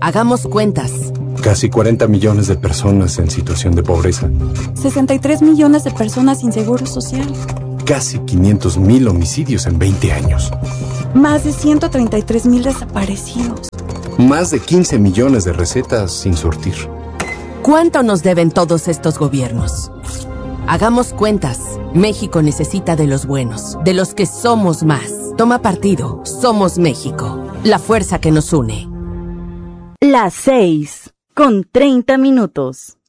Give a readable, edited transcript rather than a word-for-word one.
Hagamos cuentas. Casi 40 millones de personas en situación de pobreza. 63 millones de personas sin seguro social. Casi 500,000 homicidios en 20 años. Más de 133,000 desaparecidos. Más de 15 millones de recetas sin surtir. ¿Cuánto nos deben todos estos gobiernos? Hagamos cuentas. México necesita de los buenos, de los que somos más. Toma partido. Somos México. La fuerza que nos une. Las 6:30.